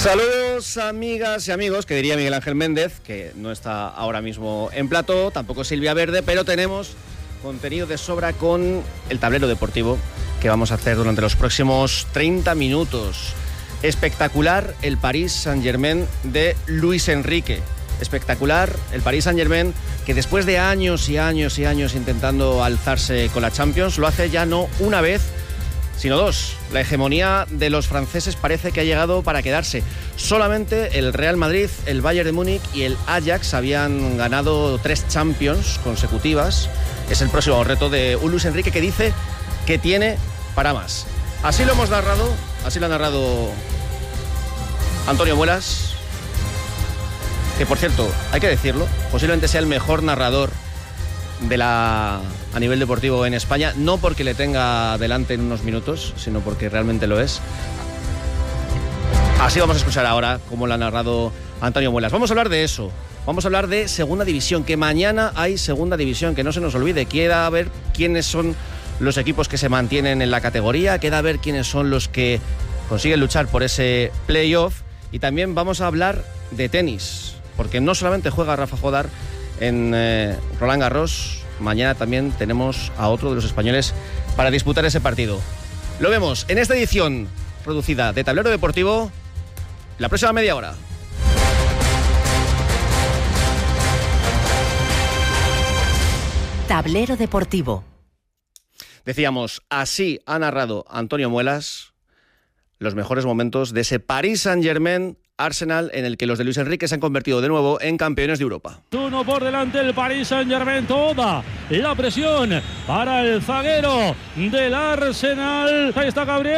Saludos amigas y amigos, que diría Miguel Ángel Méndez, que no está ahora mismo en plató, tampoco Silvia Verde, pero tenemos contenido de sobra con el tablero deportivo que vamos a hacer durante los próximos 30 minutos. Espectacular el Paris Saint-Germain de Luis Enrique. Espectacular el Paris Saint-Germain, que después de años y años y años intentando alzarse con la Champions, lo hace ya no una vez, sino dos. La hegemonía de los franceses parece que ha llegado para quedarse. Solamente el Real Madrid, el Bayern de Múnich y el Ajax habían ganado 3 Champions consecutivas. Es el próximo reto de un Luis Enrique que dice que tiene para más. Así lo hemos narrado, así lo ha narrado Antonio Muelas, que por cierto, hay que decirlo, posiblemente sea el mejor narrador a nivel deportivo en España, no porque le tenga delante en unos minutos, sino porque realmente lo es. Así vamos a escuchar ahora cómo lo ha narrado Antonio Muelas. Vamos a hablar de eso, vamos a hablar de Segunda División, que mañana hay Segunda División, que no se nos olvide. Queda a ver quiénes son los equipos que se mantienen en la categoría, queda a ver quiénes son los que consiguen luchar por ese playoff, y también vamos a hablar de tenis, porque no solamente juega Rafa Jodar en Roland Garros, mañana también tenemos a otro de los españoles para disputar ese partido. Lo vemos en esta edición producida de Tablero Deportivo la próxima media hora. Tablero Deportivo. Decíamos, así ha narrado Antonio Muelas los mejores momentos de ese Paris Saint-Germain Arsenal, en el que los de Luis Enrique se han convertido de nuevo en campeones de Europa. Uno por delante el Paris Saint-Germain, toda la presión para el zaguero del Arsenal. Ahí está Gabriel.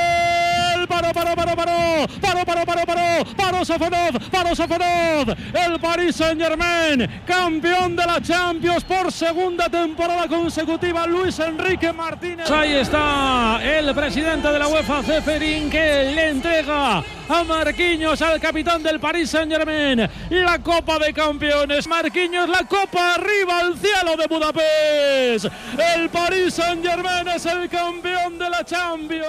Paró Safonov. El Paris Saint-Germain, campeón de la Champions por segunda temporada consecutiva, Luis Enrique Martínez. Ahí está el presidente de la UEFA, Ceferin, que le entrega a Marquinhos, al capitán del Paris Saint-Germain, la Copa de Campeones. Marquinhos, la copa arriba al cielo de Budapest. El Paris Saint-Germain es el campeón de la Champions.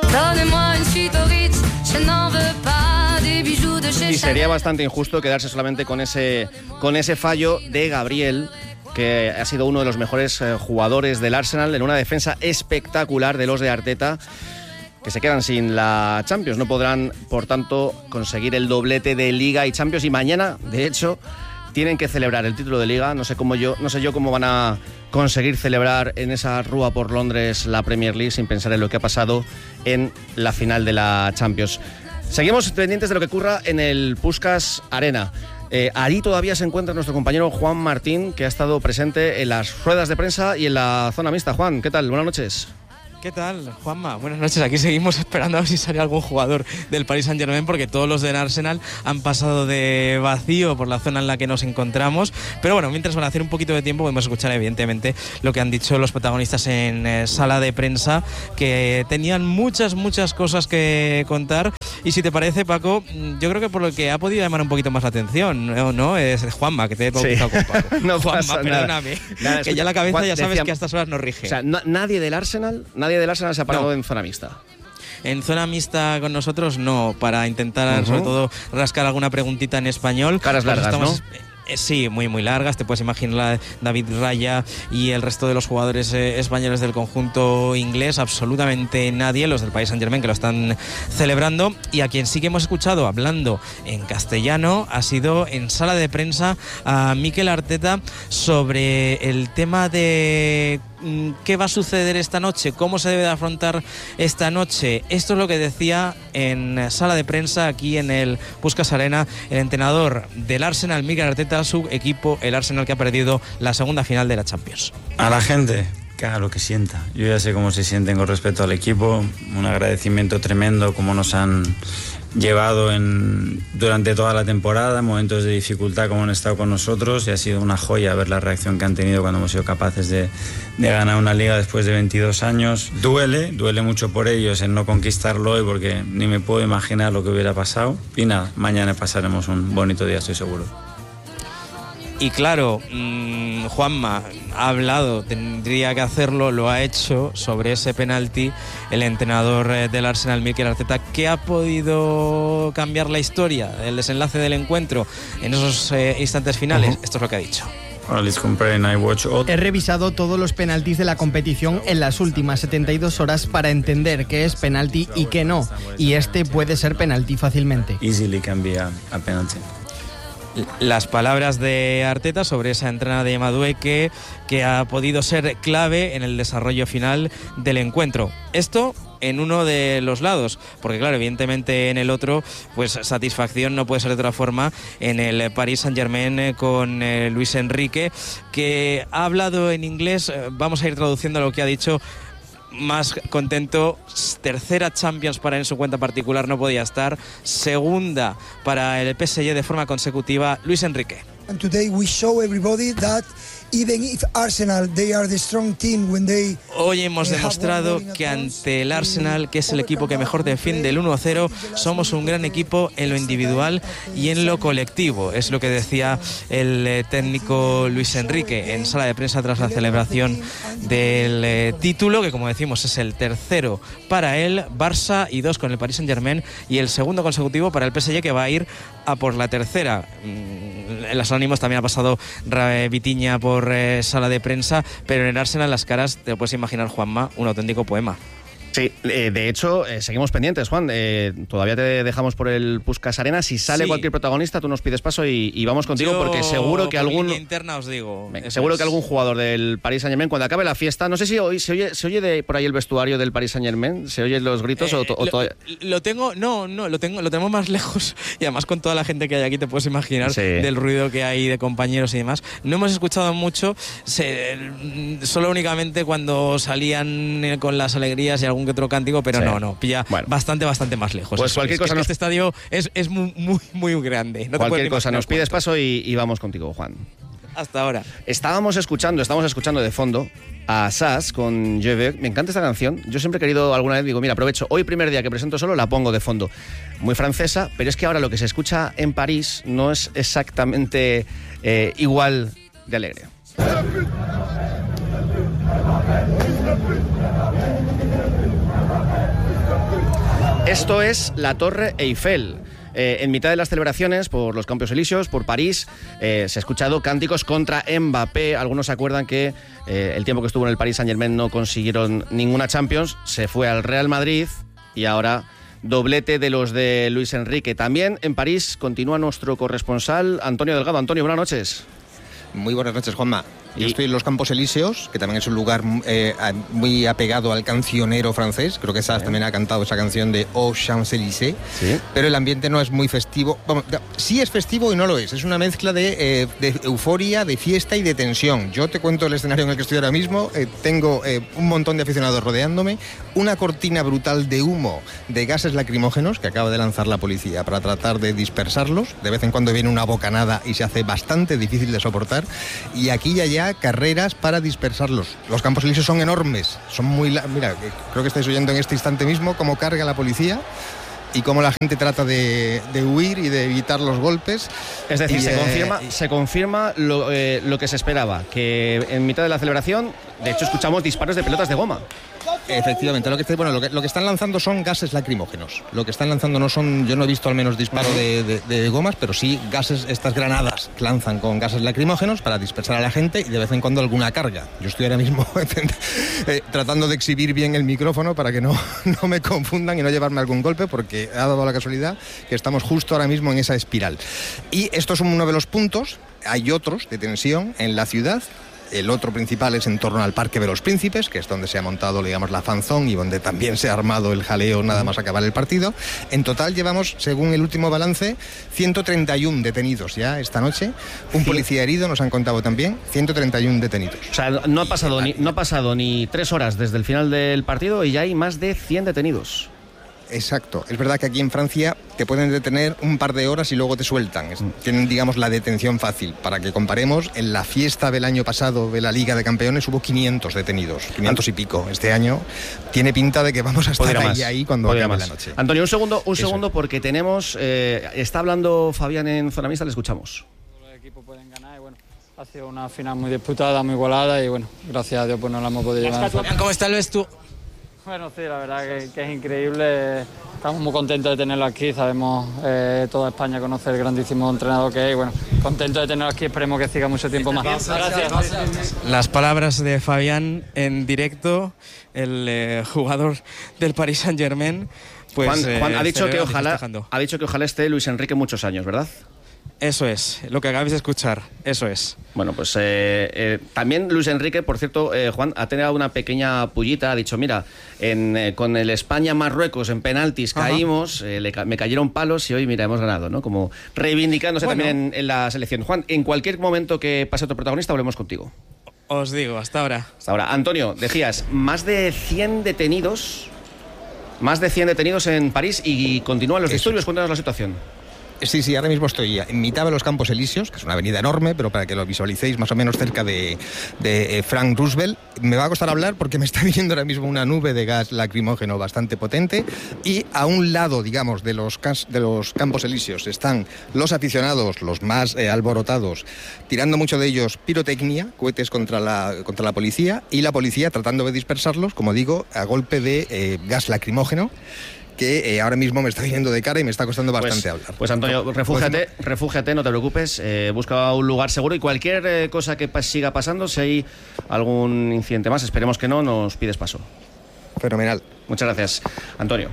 Y sería bastante injusto quedarse solamente con ese fallo de Gabriel, que ha sido uno de los mejores jugadores del Arsenal, en una defensa espectacular de los de Arteta, que se quedan sin la Champions. No podrán, por tanto, conseguir el doblete de Liga y Champions, y mañana, de hecho, tienen que celebrar el título de Liga. No sé yo cómo van a conseguir celebrar en esa rúa por Londres la Premier League sin pensar en lo que ha pasado en la final de la Champions. Seguimos pendientes de lo que ocurra en el Puskás Arena. Allí todavía se encuentra nuestro compañero Juan Martín, que ha estado presente en las ruedas de prensa y en la zona mixta. Juan, ¿qué tal? Buenas noches. ¿Qué tal, Juanma? Buenas noches. Aquí seguimos esperando a ver si sale algún jugador del Paris Saint-Germain, porque todos los del Arsenal han pasado de vacío por la zona en la que nos encontramos. Pero bueno, mientras van a hacer un poquito de tiempo, podemos escuchar evidentemente lo que han dicho los protagonistas en sala de prensa, que tenían muchas cosas que contar. Y si te parece, Paco, yo creo que por lo que ha podido llamar un poquito más la atención, ¿no? Es Juanma, que te he bautizado con Paco. No Juanma, perdóname. Nada, que ya la cabeza, Juan, ya sabes que a estas horas no rige. O sea, nadie del Arsenal se ha parado en zona mixta. En zona mixta con nosotros no, para intentar sobre todo rascar alguna preguntita en español. Caras largas, ¿no? Sí, muy largas. Te puedes imaginar David Raya y el resto de los jugadores españoles del conjunto inglés. Absolutamente nadie, los del Paris Saint-Germain, que lo están celebrando. Y a quien sí que hemos escuchado hablando en castellano ha sido en sala de prensa a Mikel Arteta sobre el tema de qué va a suceder esta noche, cómo se debe de afrontar esta noche. Esto es lo que decía en sala de prensa aquí en el Puskás Arena el entrenador del Arsenal, Mikel Arteta, su equipo, el Arsenal, que ha perdido la segunda final de la Champions. A la gente, que haga lo que sienta. Yo ya sé cómo se sienten con respecto al equipo. Un agradecimiento tremendo, como nos han llevado durante toda la temporada, momentos de dificultad como han estado con nosotros, y ha sido una joya ver la reacción que han tenido cuando hemos sido capaces de ganar una liga después de 22 años. Duele mucho por ellos en no conquistarlo hoy, porque ni me puedo imaginar lo que hubiera pasado. Y nada, mañana pasaremos un bonito día, estoy seguro. Y claro, Juanma ha hablado, tendría que hacerlo, lo ha hecho sobre ese penalti el entrenador del Arsenal, Mikel Arteta, que ha podido cambiar la historia, el desenlace del encuentro en esos instantes finales. Esto es lo que ha dicho. He revisado todos los penaltis de la competición en las últimas 72 horas para entender qué es penalti y qué no. Y este puede ser penalti fácilmente. Easily can be a penalty. Las palabras de Arteta sobre esa entrada de Madueke que ha podido ser clave en el desarrollo final del encuentro. Esto en uno de los lados, porque claro, evidentemente en el otro, pues satisfacción no puede ser de otra forma en el Paris Saint-Germain con Luis Enrique, que ha hablado en inglés. Vamos a ir traduciendo lo que ha dicho. Más contento, tercera Champions para él en su cuenta particular, no podía estar, segunda para el PSG de forma consecutiva, Luis Enrique. And today we show everybody that even if Arsenal they are the strong team when they Hoy hemos demostrado que ante el Arsenal, que es el equipo que mejor defiende el 1-0, somos un gran equipo en lo individual y en lo colectivo. Es lo que decía el técnico Luis Enrique en sala de prensa tras la celebración del título, que como decimos es el tercero para él, Barça y 2 con el Paris Saint-Germain, y el segundo consecutivo para el PSG, que va a ir a por la tercera. En los ánimos también ha pasado Vitinha por sala de prensa, pero en el Arsenal las caras, te lo puedes imaginar, Juanma, un auténtico poema. Sí, de hecho, seguimos pendientes, Juan. Todavía te dejamos por el Puskás Arena. Si sale cualquier protagonista, tú nos pides paso y vamos contigo. Yo, porque seguro que algún interna os digo. Seguro que algún jugador del Paris Saint-Germain, cuando acabe la fiesta, no sé si hoy se oye de por ahí el vestuario del Paris Saint-Germain, se oyen los gritos lo tenemos más lejos, y además con toda la gente que hay aquí te puedes imaginar del ruido que hay de compañeros y demás. No hemos escuchado mucho, solo únicamente cuando salían con las alegrías y algún que otro cántico, pero no, pilla bastante más lejos. Pues cualquier cosa este estadio es muy grande. No cualquier cosa nos pides paso y vamos contigo, Juan. Hasta ahora. Estamos escuchando de fondo a Sass con Je veux. Me encanta esta canción. Yo siempre he querido alguna vez, digo, mira, aprovecho, hoy primer día que presento solo, la pongo de fondo. Muy francesa, pero es que ahora lo que se escucha en París no es exactamente igual de alegre. Esto es la Torre Eiffel. En mitad de las celebraciones por los Campos Elíseos, por París, se ha escuchado cánticos contra Mbappé. Algunos se acuerdan que el tiempo que estuvo en el Paris Saint-Germain no consiguieron ninguna Champions, se fue al Real Madrid y ahora doblete de los de Luis Enrique. También en París continúa nuestro corresponsal Antonio Delgado. Antonio, buenas noches. Muy buenas noches, Juanma. Yo estoy en los Campos Elíseos, que también es un lugar muy apegado al cancionero francés. Creo que Sass también ha cantado esa canción de Aux Champs-Élysées. ¿Sí? Pero el ambiente no es muy festivo. Bueno, sí es festivo y no lo es. Es una mezcla de euforia, de fiesta y de tensión. Yo te cuento el escenario en el que estoy ahora mismo. Tengo un montón de aficionados rodeándome, una cortina brutal de humo, de gases lacrimógenos que acaba de lanzar la policía para tratar de dispersarlos. De vez en cuando viene una bocanada y se hace bastante difícil de soportar. Y aquí y allá carreras para dispersarlos. Los Campos Elíseos son enormes, son muy... Mira, creo que estáis oyendo en este instante mismo cómo carga la policía y cómo la gente trata de huir y de evitar los golpes. Es decir, se confirma lo que se esperaba, que en mitad de la celebración, de hecho, escuchamos disparos de pelotas de goma. Efectivamente, lo que están lanzando son gases lacrimógenos. Lo que están lanzando no son, yo no he visto al menos disparos de gomas, pero sí gases, estas granadas que lanzan con gases lacrimógenos para dispersar a la gente y de vez en cuando alguna carga. Yo estoy ahora mismo tratando de exhibir bien el micrófono para que no me confundan y no llevarme algún golpe, porque ha dado la casualidad que estamos justo ahora mismo en esa espiral. Y esto es uno de los puntos. Hay otros de tensión en la ciudad. El otro principal es en torno al Parque de los Príncipes, que es donde se ha montado, digamos, la fanzón y donde también se ha armado el jaleo nada más acabar el partido. En total llevamos, según el último balance, 131 detenidos ya esta noche. Un policía herido, nos han contado también, 131 detenidos. O sea, no ha pasado ni 3 horas desde el final del partido y ya hay más de 100 detenidos. Exacto. Es verdad que aquí en Francia te pueden detener un par de horas y luego te sueltan. Tienen, digamos, la detención fácil. Para que comparemos, en la fiesta del año pasado de la Liga de Campeones hubo 500 detenidos, 500 y pico. Este año tiene pinta de que vamos a estar ahí cuando acabe la noche. Antonio, un segundo, porque tenemos... está hablando Fabián en Zona Mixta, le escuchamos. Todos los equipos pueden ganar y bueno, Ha sido una final muy disputada, muy igualada y bueno, gracias a Dios pues no la hemos podido llevar. ¿Cómo está el vestuario? Bueno, sí, la verdad que es increíble. Estamos muy contentos de tenerlo aquí. Sabemos, toda España conoce el grandísimo entrenador que es. Y bueno, contentos de tenerlo aquí. Esperemos que siga mucho tiempo más. Gracias. Las palabras de Fabián en directo, el jugador del Paris Saint-Germain. Pues, Juan ha dicho que ojalá esté Luis Enrique muchos años, ¿verdad? Eso es, lo que acabáis de escuchar, eso es. Bueno, pues también Luis Enrique, por cierto, Juan, ha tenido una pequeña pullita, ha dicho, mira, con el España-Marruecos en penaltis caímos, me cayeron palos y hoy, mira, hemos ganado, ¿no? Como reivindicándose también en la selección. Juan, en cualquier momento que pase otro protagonista, volvemos contigo. Os digo, hasta ahora. Hasta ahora. Antonio, decías, más de 100 detenidos en París y continúan los disturbios. Cuéntanos la situación. Sí, ahora mismo estoy en mitad de los Campos Elíseos, que es una avenida enorme, pero para que lo visualicéis, más o menos cerca de Frank Roosevelt. Me va a costar hablar porque me está viniendo ahora mismo una nube de gas lacrimógeno bastante potente, y a un lado, digamos, de los Campos Elíseos están los aficionados, los más alborotados, tirando mucho de ellos pirotecnia, cohetes contra la policía, y la policía tratando de dispersarlos, como digo, a golpe de gas lacrimógeno, que ahora mismo me está viniendo de cara y me está costando bastante hablar. Pues Antonio, refúgiate, no te preocupes, busca un lugar seguro y cualquier cosa que siga pasando, si hay algún incidente más, esperemos que no, nos pides paso. Fenomenal. Muchas gracias, Antonio.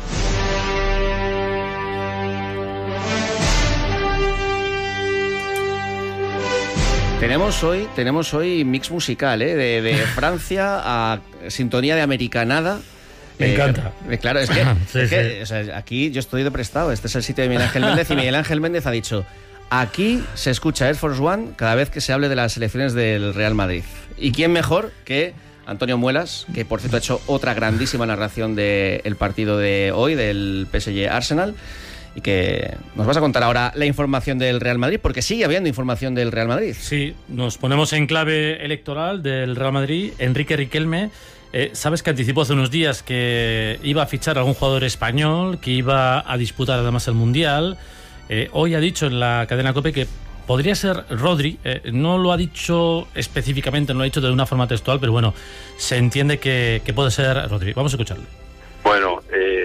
Tenemos hoy mix musical, de Francia a sintonía de americanada. Me encanta. Claro, es que, o sea, aquí yo estoy de prestado. Este es el sitio de Miguel Ángel Méndez y Miguel Ángel Méndez ha dicho: aquí se escucha Air Force One cada vez que se hable de las selecciones del Real Madrid. ¿Y quién mejor que Antonio Muelas, que por cierto ha hecho otra grandísima narración del partido de hoy, del PSG Arsenal? Y que nos vas a contar ahora la información del Real Madrid, porque sigue habiendo información del Real Madrid. Sí, nos ponemos en clave electoral del Real Madrid. Enrique Riquelme, sabes que anticipó hace unos días que iba a fichar a algún jugador español, que iba a disputar además el Mundial. Hoy ha dicho en la cadena COPE que podría ser Rodri. No lo ha dicho específicamente, no lo ha dicho de una forma textual, pero bueno, se entiende que puede ser Rodri. Vamos a escucharle. Bueno,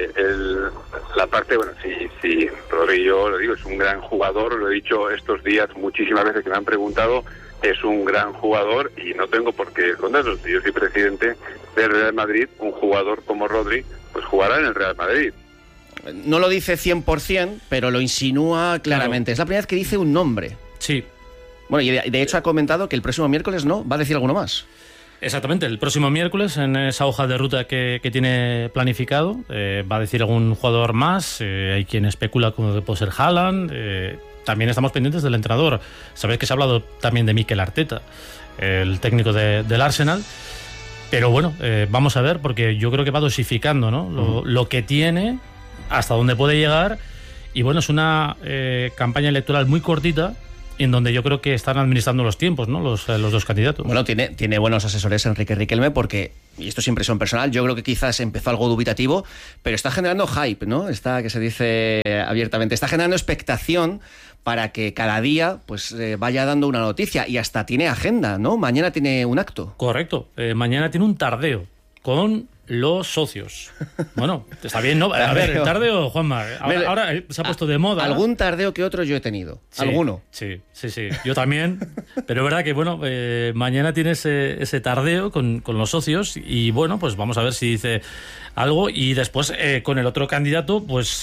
la parte, bueno, sí, Rodri, yo lo digo, es un gran jugador, lo he dicho estos días muchísimas veces que me han preguntado, es un gran jugador y no tengo por qué esconderlo. Si yo soy presidente del Real Madrid, un jugador como Rodri, pues jugará en el Real Madrid. No lo dice 100%, pero lo insinúa claramente. Claro. Es la primera vez que dice un nombre. Sí. Bueno, y de hecho ha comentado que el próximo miércoles va a decir alguno más. Exactamente, el próximo miércoles en esa hoja de ruta que tiene planificado va a decir algún jugador más. Hay quien especula como que puede ser Haaland. También estamos pendientes del entrenador. Sabéis que se ha hablado también de Mikel Arteta, el técnico del Arsenal. Pero bueno, vamos a ver, porque yo creo que va dosificando, ¿no? Lo que tiene, hasta dónde puede llegar. Y bueno, es una campaña electoral muy cortita, en donde yo creo que están administrando los tiempos, ¿no? Los dos candidatos. Bueno, tiene buenos asesores Enrique Riquelme, porque, y esto es impresión personal, yo creo que quizás empezó algo dubitativo, pero está generando hype, ¿no? Está, que se dice abiertamente, está generando expectación para que cada día pues vaya dando una noticia, y hasta tiene agenda, ¿no? Mañana tiene un acto. Correcto, mañana tiene un tardeo con los socios. Bueno, está bien, ¿no? A ver, el tardeo, Juanma, ahora se ha puesto de moda. Algún tardeo que otro yo he tenido. Sí, alguno. Sí, yo también. Pero es verdad que, bueno, mañana tiene ese tardeo con los socios, y bueno, pues vamos a ver si dice algo, y después con el otro candidato, pues...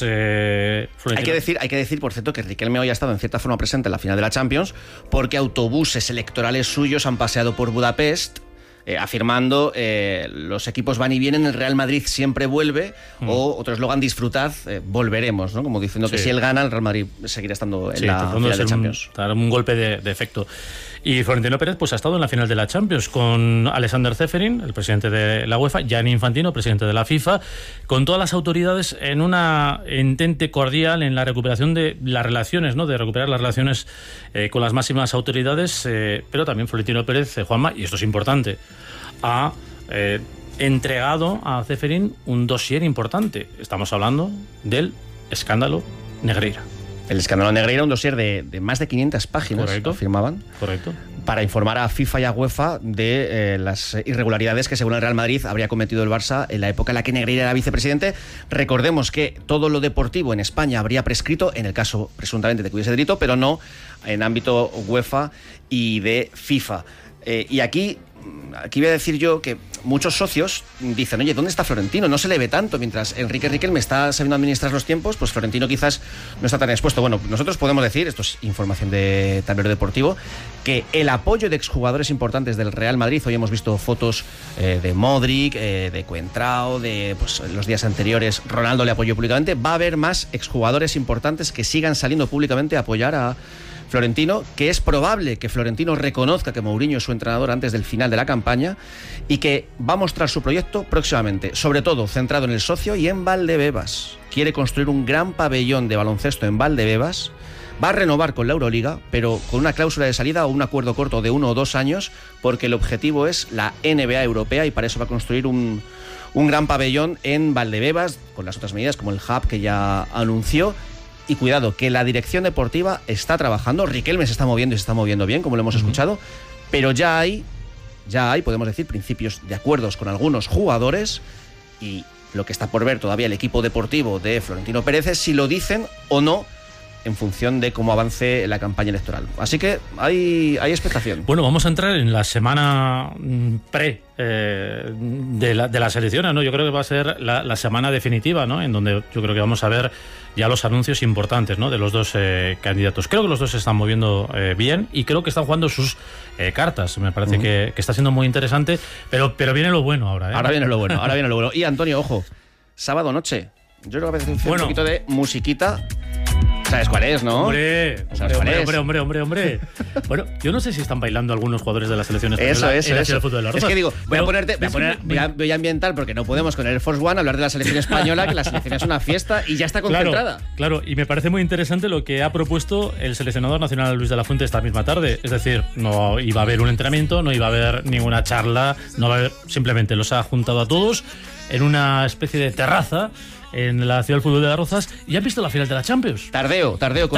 hay que decir, por cierto, que Riquelme hoy ha estado en cierta forma presente en la final de la Champions, porque autobuses electorales suyos han paseado por Budapest, afirmando los equipos van y vienen, el Real Madrid siempre vuelve, o otro eslogan, disfrutad, volveremos, ¿no? Como diciendo que si él gana, el Real Madrid seguirá estando en la final de Champions. Dar un golpe de efecto. Y Florentino Pérez pues ha estado en la final de la Champions con Alexander Ceferin, el presidente de la UEFA, Gianni Infantino, presidente de la FIFA, con todas las autoridades en una entente cordial en la recuperación de las relaciones, ¿no? De recuperar las relaciones con las máximas autoridades, pero también Florentino Pérez, Juanma, y esto es importante, ha entregado a Ceferin un dossier importante. Estamos hablando del escándalo Negreira. El escándalo Negreira, un dossier de más de 500 páginas, afirmaban. Correcto. Para informar a FIFA y a UEFA de las irregularidades que según el Real Madrid habría cometido el Barça en la época en la que Negreira era vicepresidente. Recordemos que todo lo deportivo en España habría prescrito, en el caso presuntamente de que hubiese delito, pero no en ámbito UEFA y de FIFA. Y aquí voy a decir yo que muchos socios dicen, oye, ¿dónde está Florentino? No se le ve tanto, mientras Enrique Riquelme está sabiendo administrar los tiempos, pues Florentino quizás no está tan expuesto. Bueno, nosotros podemos decir, esto es información de Tablero Deportivo, que el apoyo de exjugadores importantes del Real Madrid, hoy hemos visto fotos de Modric, de Coentrao, de los días anteriores Ronaldo le apoyó públicamente, va a haber más exjugadores importantes que sigan saliendo públicamente a apoyar a Florentino, que es probable que Florentino reconozca que Mourinho es su entrenador antes del final de la campaña y que va a mostrar su proyecto próximamente, sobre todo centrado en el socio y en Valdebebas. Quiere construir un gran pabellón de baloncesto en Valdebebas, va a renovar con la Euroliga, pero con una cláusula de salida o un acuerdo corto de 1 o 2 años, porque el objetivo es la NBA europea y para eso va a construir un gran pabellón en Valdebebas, con las otras medidas como el hub que ya anunció. Y cuidado, que la dirección deportiva está trabajando. Riquelme se está moviendo y se está moviendo bien, como lo hemos escuchado, pero ya hay, podemos decir, principios de acuerdos con algunos jugadores y lo que está por ver todavía el equipo deportivo de Florentino Pérez es si lo dicen o no en función de cómo avance la campaña electoral. Así que hay expectación. Bueno, vamos a entrar en la semana pre de las elecciones, ¿no? Yo creo que va a ser la semana definitiva, ¿no? En donde yo creo que vamos a ver ya los anuncios importantes, ¿no? De los dos candidatos. Creo que los dos se están moviendo bien y creo que están jugando sus cartas. Me parece que está siendo muy interesante, pero viene lo bueno ahora, ¿eh? Ahora viene lo bueno. Y Antonio, ojo, sábado noche. Yo creo que a veces un poquito de musiquita. ¿Sabes cuál es, no? Hombre. Bueno, yo no sé si están bailando algunos jugadores de la selección española. Eso. El fútbol de la Rosa. Es que digo, voy a ambientar porque no podemos con el Air Force One hablar de la selección española, que la selección es una fiesta y ya está concentrada. Claro, y me parece muy interesante lo que ha propuesto el seleccionador nacional Luis de la Fuente esta misma tarde. Es decir, no iba a haber un entrenamiento, no iba a haber ninguna charla, no va a haber, simplemente los ha juntado a todos en una especie de terraza en la ciudad del fútbol de las Rozas y han visto la final de la Champions. Tardeo.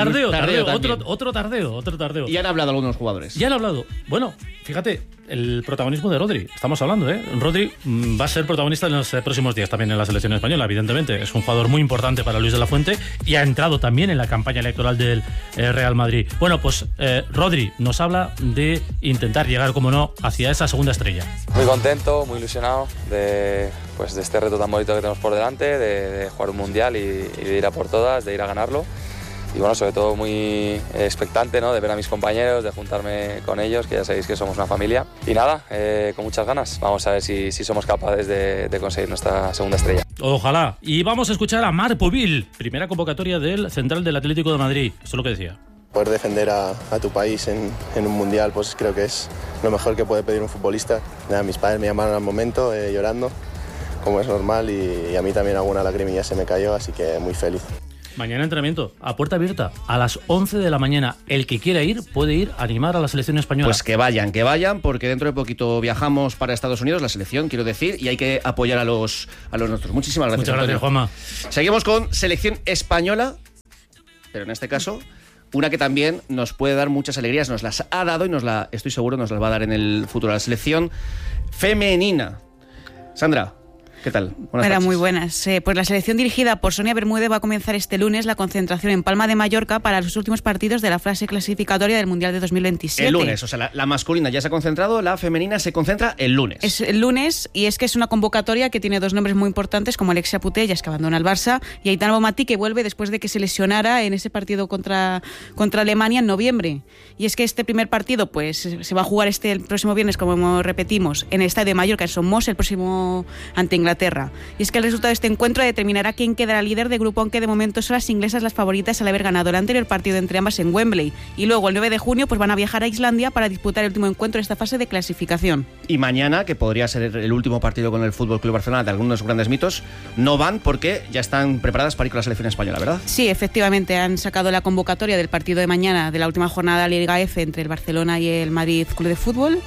Otro tardeo. Y han hablado algunos jugadores. Bueno, fíjate, el protagonismo de Rodri. Estamos hablando, ¿eh? Rodri va a ser protagonista en los próximos días también en la selección española, evidentemente. Es un jugador muy importante para Luis de la Fuente y ha entrado también en la campaña electoral del Real Madrid. Bueno, pues Rodri nos habla de intentar llegar, como no, hacia esa segunda estrella. Muy contento, muy ilusionado de este reto tan bonito que tenemos por delante, de jugar un mundial y de ir a por todas, de ir a ganarlo. Y bueno, sobre todo muy expectante, ¿no? De ver a mis compañeros, de juntarme con ellos, que ya sabéis que somos una familia. Y nada, con muchas ganas. Vamos a ver si somos capaces de conseguir nuestra segunda estrella. Ojalá. Y vamos a escuchar a Marc Povil, primera convocatoria del central del Atlético de Madrid. Eso es lo que decía. Poder defender a tu país en un mundial, pues creo que es lo mejor que puede pedir un futbolista. Nada, mis padres me llamaron al momento llorando, como es normal, y a mí también alguna lagrimilla se me cayó, así que muy feliz. Mañana entrenamiento a puerta abierta a las 11 de la mañana. El que quiera ir puede ir a animar a la selección española. Pues que vayan, porque dentro de poquito viajamos para Estados Unidos, la selección, quiero decir, y hay que apoyar a los nuestros. Muchísimas gracias. Muchas gracias, Juanma. Seguimos con selección española, pero en este caso una que también nos puede dar muchas alegrías, nos las ha dado y estoy seguro nos las va a dar en el futuro. La selección femenina. Sandra, ¿qué tal? Buenas tardes. Muy buenas. Pues la selección dirigida por Sonia Bermúdez va a comenzar este lunes la concentración en Palma de Mallorca para los últimos partidos de la fase clasificatoria del Mundial de 2027. El lunes, o sea, la masculina ya se ha concentrado, la femenina se concentra el lunes. Es el lunes y es que es una convocatoria que tiene dos nombres muy importantes como Alexia Putellas, que abandona el Barça, y Aitana Bonmatí, que vuelve después de que se lesionara en ese partido contra Alemania en noviembre. Y es que este primer partido pues se va a jugar el próximo viernes, como repetimos, en el Estadio de Mallorca, en Somos, el próximo ante Inglaterra. Y es que el resultado de este encuentro determinará quién quedará líder de grupo, aunque de momento son las inglesas las favoritas al haber ganado el anterior partido entre ambas en Wembley. Y luego el 9 de junio pues van a viajar a Islandia para disputar el último encuentro de esta fase de clasificación. Y mañana, que podría ser el último partido con el FC Barcelona de algunos grandes mitos, no van porque ya están preparadas para ir con la selección española, ¿verdad? Sí, efectivamente, han sacado la convocatoria del partido de mañana de la última jornada de Liga F entre el Barcelona y el Madrid Club de Fútbol.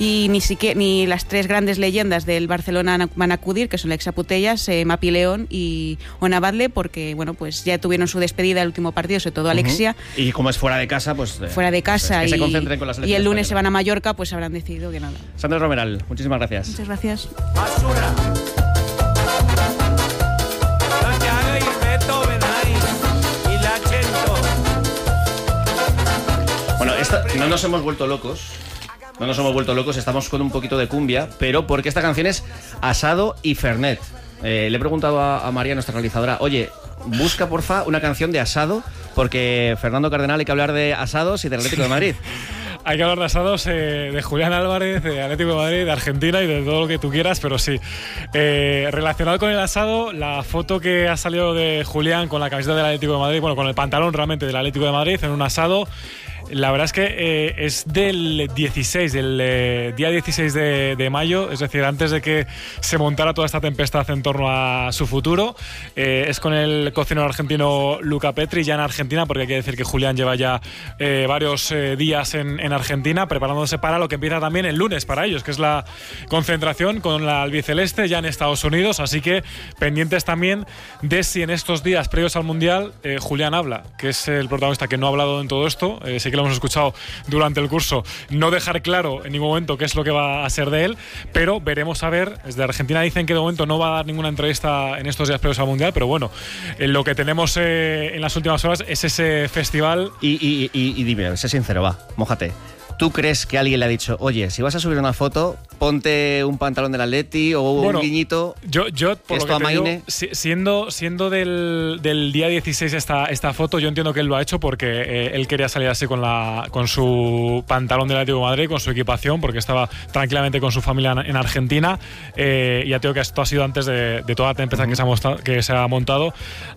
y ni las tres grandes leyendas del Barcelona van a acudir, que son Alexia Putellas, Mapi León y Ona Badle, porque bueno, pues ya tuvieron su despedida el último partido, sobre todo Alexia. Y como es fuera de casa, pues fuera de casa, que se concentren con la selección. Y el lunes se van a Mallorca, pues habrán decidido que nada. Sandra Romeral, muchísimas gracias. Muchas gracias. Bueno, no nos hemos vuelto locos. No nos hemos vuelto locos, estamos con un poquito de cumbia, pero porque esta canción es Asado y Fernet. Le he preguntado a María, nuestra realizadora, oye, busca porfa una canción de asado, porque Fernando Cardenal hay que hablar de asados y del Atlético de Madrid. Hay que hablar de asados, de Julián Álvarez, de Atlético de Madrid, de Argentina y de todo lo que tú quieras, pero sí. Relacionado con el asado, la foto que ha salido de Julián con la camiseta del Atlético de Madrid, bueno, con el pantalón realmente del Atlético de Madrid en un asado. La verdad es que es del 16, del día 16 de mayo, es decir, antes de que se montara toda esta tempestad en torno a su futuro. Es con el cocinero argentino Luca Petri, ya en Argentina, porque hay que decir que Julián lleva ya varios días en Argentina, preparándose para lo que empieza también el lunes para ellos, que es la concentración con la albiceleste ya en Estados Unidos. Así que pendientes también de si en estos días previos al Mundial Julián habla, que es el protagonista que no ha hablado en todo esto. Sí que lo hemos escuchado durante el curso, no dejar claro en ningún momento qué es lo que va a ser de él, pero veremos a ver. Desde Argentina dicen que de momento no va a dar ninguna entrevista en estos días previos al Mundial, pero bueno, lo que tenemos en las últimas horas es ese festival. Y dime, sé sincero, va, mójate. ¿Tú crees que alguien le ha dicho, oye, si vas a subir una foto, ponte un pantalón del Atleti o un guiñito? Yo por lo que te digo, siendo del día 16 esta foto, yo entiendo que él lo ha hecho porque él quería salir así con su pantalón del Atlético de Madrid, con su equipación, porque estaba tranquilamente con su familia en Argentina. Y ya te digo que esto ha sido antes de toda la tempestad que se ha montado.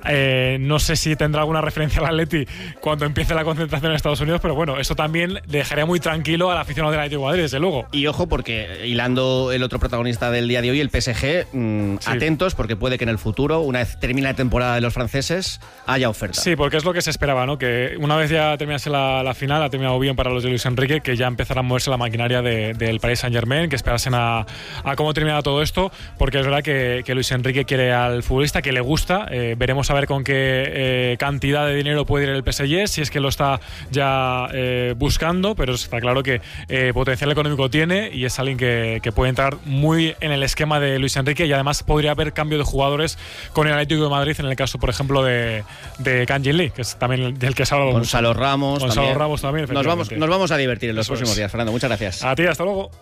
No sé si tendrá alguna referencia al Atleti cuando empiece la concentración en Estados Unidos, pero bueno, eso también dejaría muy tranquilo al aficionado del Atlético de Madrid, desde luego. Y ojo, porque hilando el otro protagonista del día de hoy, el PSG, atentos, porque puede que en el futuro, una vez termine la temporada de los franceses, haya oferta. Sí, porque es lo que se esperaba, ¿no? Que una vez ya terminase la final, ha terminado bien para los de Luis Enrique, que ya empezara a moverse la maquinaria del Paris Saint-Germain, que esperasen a cómo termina todo esto, porque es verdad que Luis Enrique quiere al futbolista, que le gusta. Veremos a ver con qué cantidad de dinero puede ir el PSG, si es que lo está ya buscando, pero está claro que potencial económico tiene y es alguien que puede entrar muy en el esquema de Luis Enrique, y además podría haber cambio de jugadores con el Atlético de Madrid, en el caso, por ejemplo, de Kang Jin Lee, que es también del que se ha hablado Gonzalo mucho. Ramos también. Nos vamos a divertir en los próximos días, Fernando. Muchas gracias. A ti, hasta luego.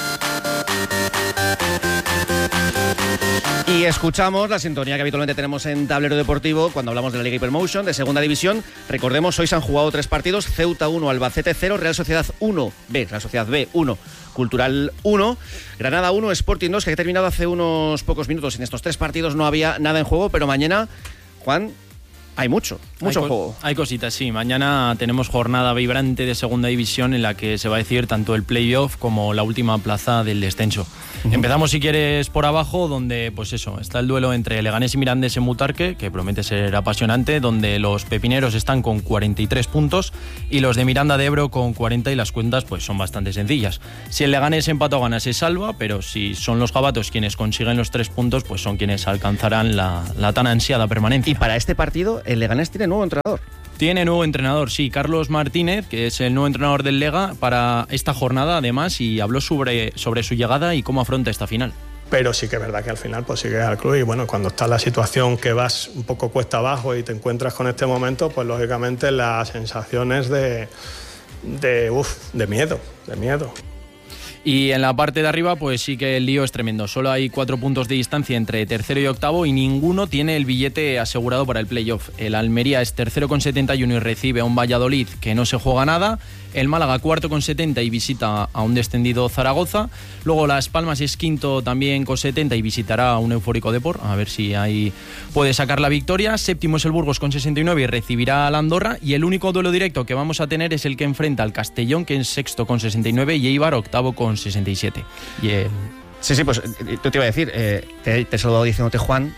Y escuchamos la sintonía que habitualmente tenemos en Tablero Deportivo cuando hablamos de la Liga Hypermotion, de Segunda División. Recordemos, hoy se han jugado 3 partidos: Ceuta 1, Albacete 0, Real Sociedad 1, Real Sociedad B 1, Cultural 1, Granada 1, Sporting 2, que ha terminado hace unos pocos minutos. En estos 3 partidos no había nada en juego, pero mañana, Juan, hay mucho juego. Hay cositas, sí. Mañana tenemos jornada vibrante de Segunda División en la que se va a decir tanto el playoff como la última plaza del descenso. Empezamos, si quieres, por abajo, donde pues eso, está el duelo entre Leganés y Mirandés en Butarque, que promete ser apasionante, donde los pepineros están con 43 puntos y los de Miranda de Ebro con 40, y las cuentas pues son bastante sencillas. Si el Leganés empata o gana se salva, pero si son los jabatos quienes consiguen los 3 puntos, pues son quienes alcanzarán la tan ansiada permanencia. Y para este partido el Leganés tiene nuevo entrenador. Tiene nuevo entrenador, sí, Carlos Martínez, que es el nuevo entrenador del Lega para esta jornada, además, y habló sobre su llegada y cómo afronta esta final. Pero sí que es verdad que al final pues sigue al club, y bueno, cuando está en la situación que vas un poco cuesta abajo y te encuentras con este momento, pues lógicamente la sensación es de miedo. Y en la parte de arriba, pues sí que el lío es tremendo. Solo hay 4 puntos de distancia entre tercero y octavo y ninguno tiene el billete asegurado para el playoff. El Almería es tercero con 71 y recibe a un Valladolid que no se juega nada. El Málaga cuarto con 70 y visita a un descendido Zaragoza. Luego Las Palmas es quinto también con 70 y visitará a un eufórico Depor, a ver si ahí puede sacar la victoria. Séptimo es el Burgos con 69 y recibirá a la Andorra. Y el único duelo directo que vamos a tener es el que enfrenta al Castellón, que es sexto con 69, y Eibar octavo con 67. Sí, pues yo te iba a decir, te he saludado diciéndote Juan,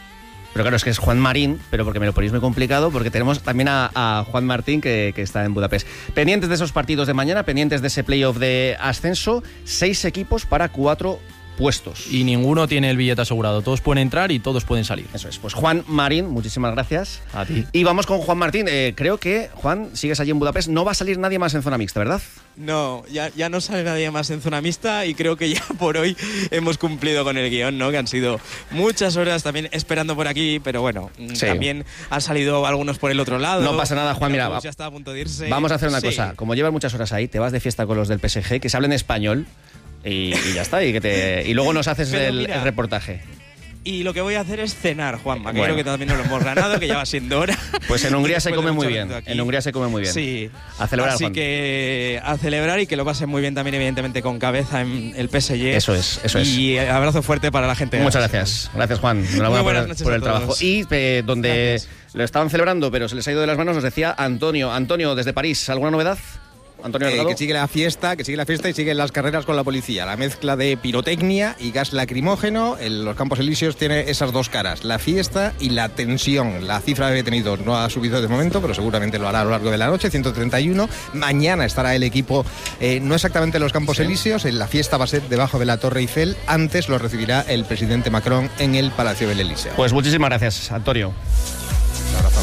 Pero claro, es que es Juan Marín, pero porque me lo ponéis muy complicado, porque tenemos también a Juan Martín que está en Budapest. Pendientes de esos partidos de mañana, pendientes de ese playoff de ascenso, 6 equipos para 4 puestos. Y ninguno tiene el billete asegurado. Todos pueden entrar y todos pueden salir. Eso es. Pues Juan Marín, muchísimas gracias. A ti. Y vamos con Juan Martín. Creo que, Juan, sigues allí en Budapest. No va a salir nadie más en zona mixta, ¿verdad? No, ya no sale nadie más en zona mixta y creo que ya por hoy hemos cumplido con el guión, ¿no? Que han sido muchas horas también esperando por aquí, pero bueno, sí. También han salido algunos por el otro lado. No pasa nada, Juan, mira, ya está a punto de irse. Vamos a hacer una cosa. Como llevas muchas horas ahí, te vas de fiesta con los del PSG, que se hablen español. Y ya está, y luego nos haces el reportaje. Y lo que voy a hacer es cenar, Juanma, que creo que también nos lo hemos ganado, que ya va siendo hora. Pues en Hungría se come muy bien. En Hungría se come muy bien. Sí. A celebrar, Así Juan. Que a celebrar y que lo pasen muy bien también, evidentemente, con cabeza en el PSG. Eso es. Y abrazo fuerte para la gente. Muchas gracias. Gracias, Juan. Enhorabuena por el trabajo. Y donde lo estaban celebrando, pero se les ha ido de las manos, nos decía Antonio. Antonio, desde París, ¿alguna novedad? Antonio que sigue la fiesta y siguen las carreras con la policía. La mezcla de pirotecnia y gas lacrimógeno en los Campos Elíseos tiene esas dos caras, la fiesta y la tensión. La cifra de detenidos no ha subido de momento, pero seguramente lo hará a lo largo de la noche, 131. Mañana estará el equipo, no exactamente en los Campos Elíseos, en la fiesta va a ser debajo de la Torre Eiffel. Antes lo recibirá el presidente Macron en el Palacio del Elíseo. Pues muchísimas gracias, Antonio. Un abrazo.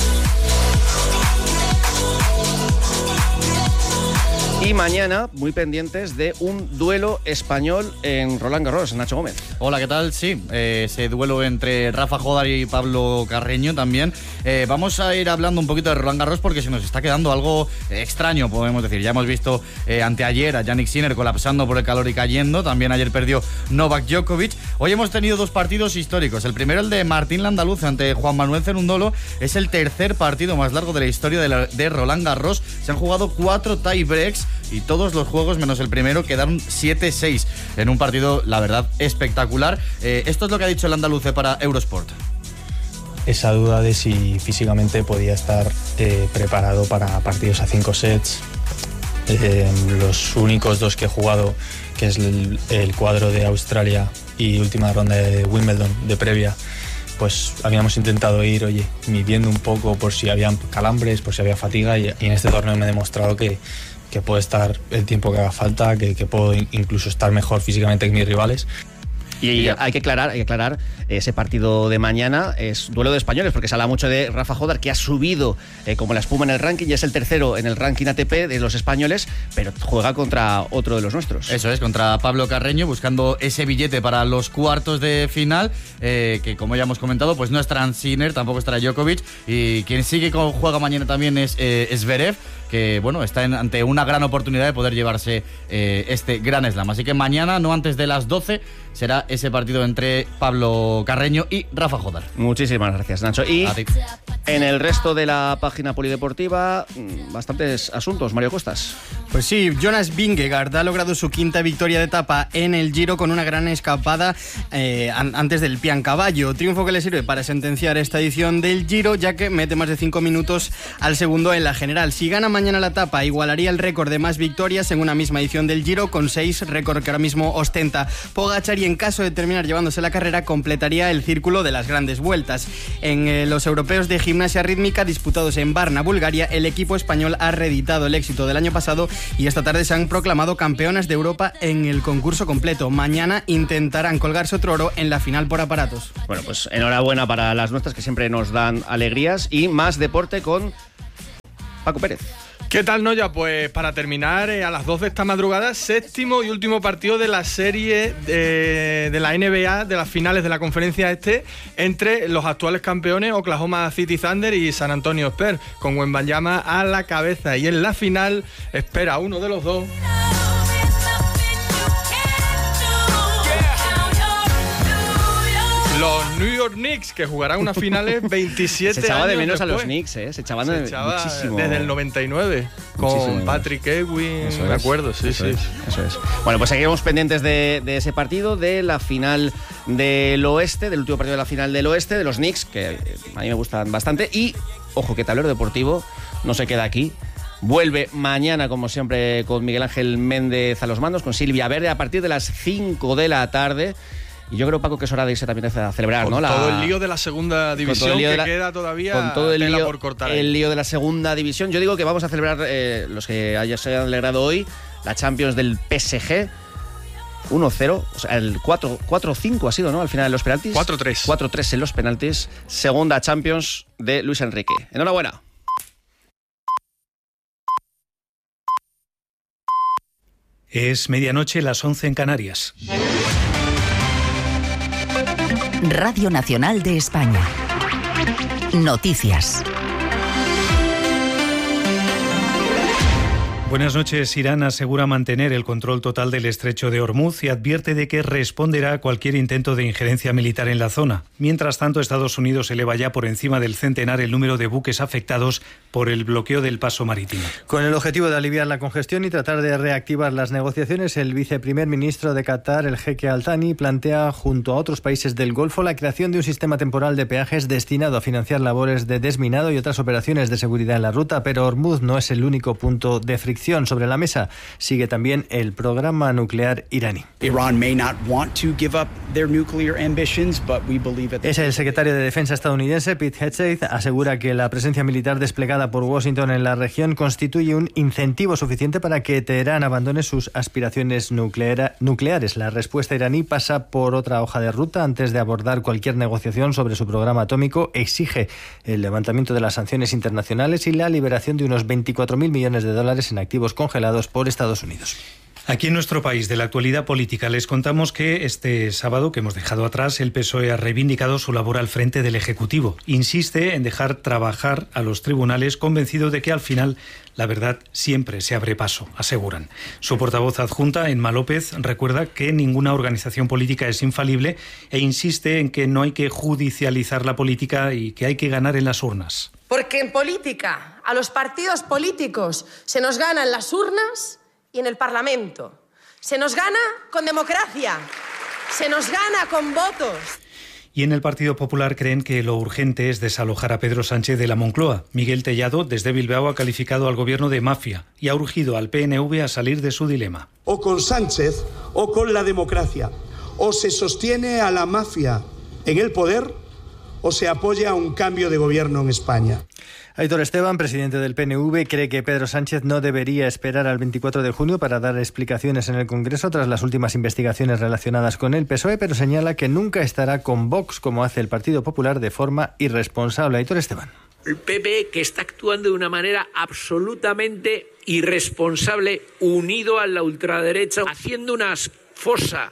Y mañana, muy pendientes de un duelo español en Roland Garros, Nacho Gómez. Hola, ¿qué tal? Sí, ese duelo entre Rafa Jódar y Pablo Carreño también. Vamos a ir hablando un poquito de Roland Garros porque se nos está quedando algo extraño, podemos decir. Ya hemos visto anteayer a Jannik Sinner colapsando por el calor y cayendo. También ayer perdió Novak Djokovic. Hoy hemos tenido 2 partidos históricos. El primero, el de Martín Landaluz ante Juan Manuel Cerundolo. Es el tercer partido más largo de la historia de Roland Garros. Se han jugado 4 tie breaks y todos los juegos, menos el primero, quedaron 7-6 en un partido, la verdad, espectacular. Esto es lo que ha dicho el andaluce para Eurosport. Esa duda de si físicamente podía estar preparado para partidos a 5 sets. Los únicos 2 que he jugado, que es el cuadro de Australia y última ronda de Wimbledon de previa, pues habíamos intentado ir, midiendo un poco por si había calambres, por si había fatiga, y en este torneo me he demostrado que puedo estar el tiempo que haga falta, que puedo incluso estar mejor físicamente que mis rivales. Y hay que aclarar, ese partido de mañana es duelo de españoles, porque se habla mucho de Rafa Jódar, que ha subido como la espuma en el ranking, y es el tercero en el ranking ATP de los españoles, pero juega contra otro de los nuestros. Eso es, contra Pablo Carreño, buscando ese billete para los cuartos de final, que como ya hemos comentado, pues no estará Sinner, tampoco estará Djokovic, y quien sigue juega mañana también es Zverev, que bueno, está ante una gran oportunidad de poder llevarse este Grand Slam. Así que mañana, no antes de las 12, será ese partido entre Pablo Carreño y Rafa Jódar. Muchísimas gracias, Nacho. Y en el resto de la página polideportiva, bastantes asuntos. Mario Costas. Pues sí, Jonas Vingegaard ha logrado su 5ª victoria de etapa en el Giro con una gran escapada antes del Piancavallo. Triunfo que le sirve para sentenciar esta edición del Giro, ya que mete más de 5 minutos al segundo en la general. Si gana mañana la etapa, igualaría el récord de más victorias en una misma edición del Giro, con 6, récord que ahora mismo ostenta Pogačar, y en caso de terminar llevándose la carrera, completaría el círculo de las grandes vueltas. En los europeos de gimnasia rítmica disputados en Varna, Bulgaria, el equipo español ha reeditado el éxito del año pasado y esta tarde se han proclamado campeonas de Europa en el concurso completo. Mañana intentarán colgarse otro oro en la final por aparatos. Bueno, pues enhorabuena para las nuestras, que siempre nos dan alegrías. Y más deporte con Paco Pérez. ¿Qué tal, Noya? Pues para terminar, a las 2 de esta madrugada, 7º y último partido de la serie de la NBA, de las finales de la conferencia entre los actuales campeones Oklahoma City Thunder y San Antonio Spurs, con Wembanyama a la cabeza. Y en la final espera a uno de los dos. Los New York Knicks, que jugarán unas finales 27 años Se echaba de menos después. a los Knicks, Se echaban muchísimo. Desde el 99, con Patrick Ewing, me acuerdo, sí. Eso es. Bueno, pues seguiremos pendientes de ese partido, de la final del oeste, del último partido de la final del oeste, de los Knicks, que a mí me gustan bastante. Y, ojo, que Tablero Deportivo no se queda aquí. Vuelve mañana, como siempre, con Miguel Ángel Méndez a los mandos, con Silvia Verde, a partir de las 5 de la tarde. Y yo creo, Paco, que es hora de irse también a celebrar, con ¿no? todo el lío de la segunda división que queda todavía, con todo el tela lío, por cortar. El lío de la segunda división. Yo digo que vamos a celebrar, los que se hayan alegrado hoy, la Champions del PSG. 1-0, o sea, el 4-5 ha sido, ¿no? Al final de los penaltis. 4-3. 4-3 en los penaltis. Segunda Champions de Luis Enrique. Enhorabuena. Es medianoche, las 11 en Canarias. Radio Nacional de España. Noticias. Buenas noches. Irán asegura mantener el control total del estrecho de Hormuz y advierte de que responderá a cualquier intento de injerencia militar en la zona. Mientras tanto, Estados Unidos eleva ya por encima del centenar el número de buques afectados por el bloqueo del paso marítimo. Con el objetivo de aliviar la congestión y tratar de reactivar las negociaciones, el viceprimer ministro de Qatar, el jeque Al Thani, plantea junto a otros países del Golfo la creación de un sistema temporal de peajes destinado a financiar labores de desminado y otras operaciones de seguridad en la ruta, pero Hormuz no es el único punto de fricción. Sobre la mesa sigue también el programa nuclear iraní. Es el secretario de Defensa estadounidense, Pete Hegseth, asegura que la presencia militar desplegada por Washington en la región constituye un incentivo suficiente para que Teherán abandone sus aspiraciones nucleares. La respuesta iraní pasa por otra hoja de ruta. Antes de abordar cualquier negociación sobre su programa atómico, exige el levantamiento de las sanciones internacionales y la liberación de unos 24.000 millones de dólares en activos congelados por Estados Unidos. Aquí en nuestro país, de la actualidad política, les contamos que este sábado que hemos dejado atrás, el PSOE ha reivindicado su labor al frente del Ejecutivo. Insiste en dejar trabajar a los tribunales, convencido de que al final la verdad siempre se abre paso, aseguran. Su portavoz adjunta, Emma López, recuerda que ninguna organización política es infalible e insiste en que no hay que judicializar la política y que hay que ganar en las urnas. Porque en política, a los partidos políticos se nos gana en las urnas y en el Parlamento. Se nos gana con democracia, se nos gana con votos. Y en el Partido Popular creen que lo urgente es desalojar a Pedro Sánchez de la Moncloa. Miguel Tellado, desde Bilbao, ha calificado al gobierno de mafia y ha urgido al PNV a salir de su dilema. O con Sánchez o con la democracia. O se sostiene a la mafia en el poder o se apoya a un cambio de gobierno en España. Aitor Esteban, presidente del PNV, cree que Pedro Sánchez no debería esperar al 24 de junio para dar explicaciones en el Congreso tras las últimas investigaciones relacionadas con el PSOE, pero señala que nunca estará con Vox como hace el Partido Popular de forma irresponsable. Aitor Esteban. El PP, que está actuando de una manera absolutamente irresponsable, unido a la ultraderecha, haciendo una fosa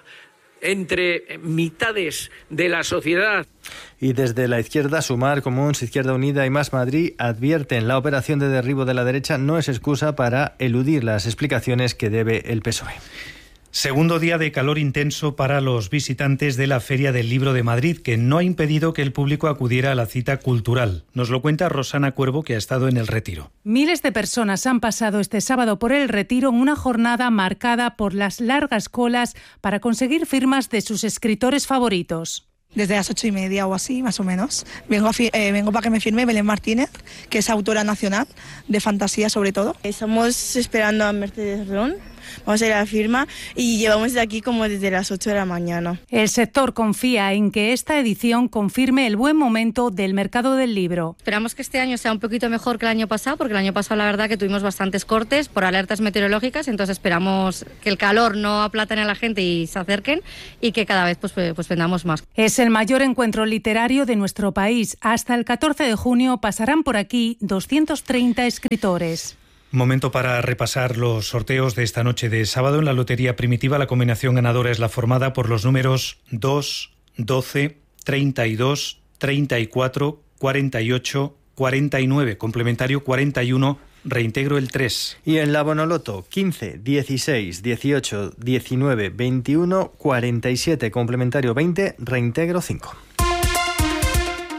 entre mitades de la sociedad. Y desde la izquierda, Sumar, Comuns, Izquierda Unida y Más Madrid advierten la operación de derribo de la derecha no es excusa para eludir las explicaciones que debe el PSOE. Segundo día de calor intenso para los visitantes de la Feria del Libro de Madrid, que no ha impedido que el público acudiera a la cita cultural. Nos lo cuenta Rosana Cuervo, que ha estado en el Retiro. Miles de personas han pasado este sábado por el Retiro, una jornada marcada por las largas colas para conseguir firmas de sus escritores favoritos. Desde las 8:30 o así, más o menos. Vengo para que me firme Belén Martínez, que es autora nacional de fantasía sobre todo. Estamos esperando a Mercedes Ron. Vamos a ir a la firma y llevamos de aquí como desde las 8 de la mañana. El sector confía en que esta edición confirme el buen momento del mercado del libro. Esperamos que este año sea un poquito mejor que el año pasado, porque el año pasado la verdad que tuvimos bastantes cortes por alertas meteorológicas, entonces esperamos que el calor no aplatane a la gente y se acerquen y que cada vez pues vendamos más. Es el mayor encuentro literario de nuestro país. Hasta el 14 de junio pasarán por aquí 230 escritores. Momento para repasar los sorteos de esta noche de sábado. En la Lotería Primitiva, la combinación ganadora es la formada por los números 2, 12, 32, 34, 48, 49, complementario 41, reintegro el 3. Y en la Bonoloto, 15, 16, 18, 19, 21, 47, complementario 20, reintegro 5.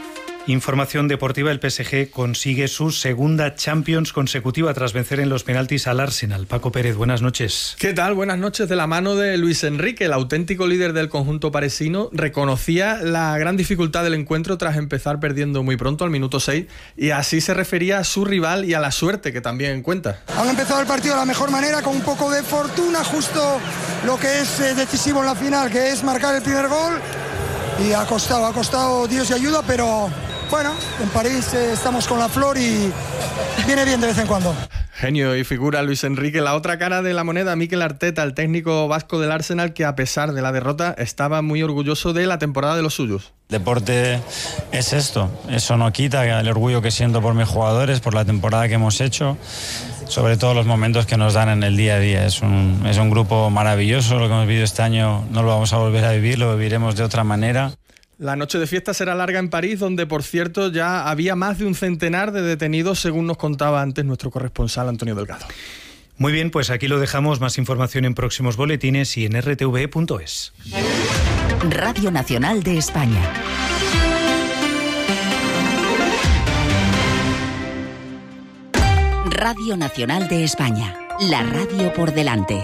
Información deportiva, el PSG consigue su segunda Champions consecutiva tras vencer en los penaltis al Arsenal. Paco Pérez, buenas noches. ¿Qué tal? Buenas noches. De la mano de Luis Enrique, el auténtico líder del conjunto parisino, reconocía la gran dificultad del encuentro tras empezar perdiendo muy pronto al minuto 6 y así se refería a su rival y a la suerte que también cuenta. Han empezado el partido de la mejor manera, con un poco de fortuna, justo lo que es decisivo en la final, que es marcar el primer gol, y ha costado Dios y ayuda, pero bueno, en París estamos con la flor y viene bien de vez en cuando. Genio y figura Luis Enrique. La otra cara de la moneda, Mikel Arteta, el técnico vasco del Arsenal, que a pesar de la derrota estaba muy orgulloso de la temporada de los suyos. Deporte es esto, eso no quita el orgullo que siento por mis jugadores, por la temporada que hemos hecho, sobre todo los momentos que nos dan en el día a día. Es un grupo maravilloso, lo que hemos vivido este año no lo vamos a volver a vivir, lo viviremos de otra manera. La noche de fiesta será larga en París, donde, por cierto, ya había más de un centenar de detenidos, según nos contaba antes nuestro corresponsal Antonio Delgado. Muy bien, pues aquí lo dejamos. Más información en próximos boletines y en rtv.es. Radio Nacional de España. Radio Nacional de España. La radio por delante.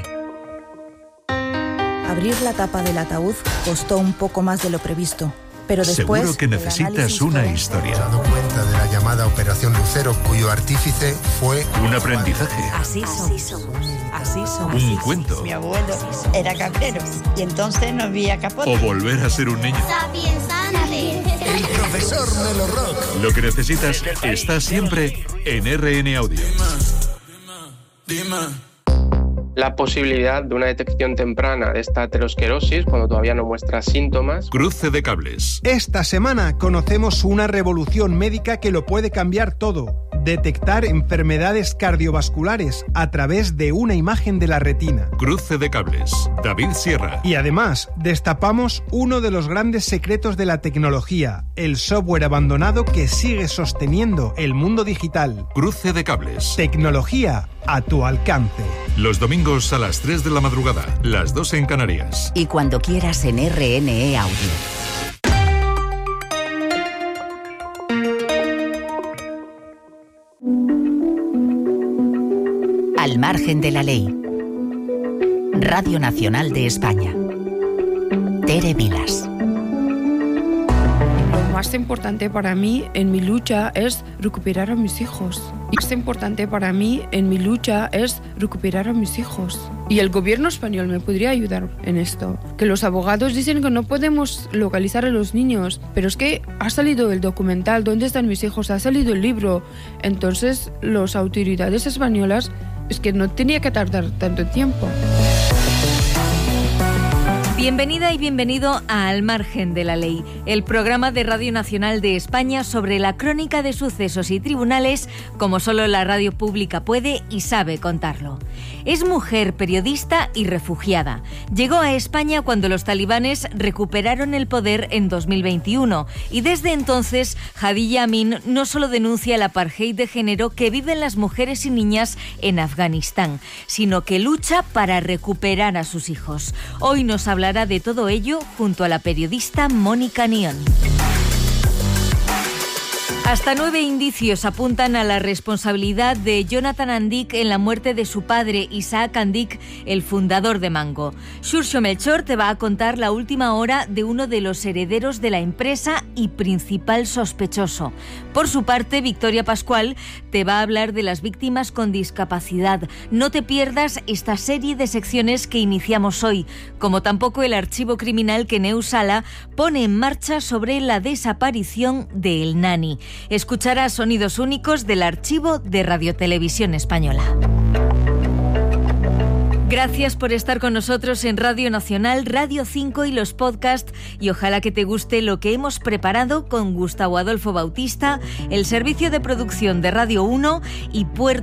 Abrir la tapa del ataúd costó un poco más de lo previsto, pero después... Seguro que necesitas una historia. He dado cuenta de la llamada Operación Lucero, cuyo artífice fue... Un aprendizaje. Así somos. Un cuento. Mi abuelo era capero y entonces no había capote. O volver a ser un niño. El profesor Melo Rock. Lo que necesitas está siempre en RN Audio. La posibilidad de una detección temprana de esta aterosclerosis cuando todavía no muestra síntomas. Cruce de cables. Esta semana conocemos una revolución médica que lo puede cambiar todo. Detectar enfermedades cardiovasculares a través de una imagen de la retina. Cruce de cables. David Sierra. Y además, destapamos uno de los grandes secretos de la tecnología, el software abandonado que sigue sosteniendo el mundo digital. Cruce de cables. Tecnología a tu alcance. Los domingos a las 3 de la madrugada, las 2 en Canarias. Y cuando quieras en RNE Audio. Al margen de la ley. Radio Nacional de España. Tere Vilas. Lo más importante para mí en mi lucha es recuperar a mis hijos. Y lo más importante para mí en mi lucha es recuperar a mis hijos. Y el gobierno español me podría ayudar en esto. Que los abogados dicen que no podemos localizar a los niños, pero es que ha salido el documental ¿Dónde están mis hijos? Ha salido el libro. Entonces las autoridades españolas es que no tenía que tardar tanto tiempo. Bienvenida y bienvenido a Al margen de la ley, el programa de Radio Nacional de España sobre la crónica de sucesos y tribunales como solo la radio pública puede y sabe contarlo. Es mujer, periodista y refugiada. Llegó a España cuando los talibanes recuperaron el poder en 2021 y desde entonces Hadija Amin no solo denuncia el apartheid de género que viven las mujeres y niñas en Afganistán, sino que lucha para recuperar a sus hijos. Hoy nos hablará de todo ello junto a la periodista Mónica Nión. Hasta 9 indicios apuntan a la responsabilidad de Jonathan Andic en la muerte de su padre, Isaac Andic, el fundador de Mango. Xurxo Melchor te va a contar la última hora de uno de los herederos de la empresa y principal sospechoso. Por su parte, Victoria Pascual te va a hablar de las víctimas con discapacidad. No te pierdas esta serie de secciones que iniciamos hoy, como tampoco el archivo criminal que Neus Sala pone en marcha sobre la desaparición de El Nani. Escucharás sonidos únicos del archivo de Radio Televisión Española. Gracias por estar con nosotros en Radio Nacional, Radio 5 y los podcasts, y ojalá que te guste lo que hemos preparado con Gustavo Adolfo Bautista, el servicio de producción de Radio 1 y Puerto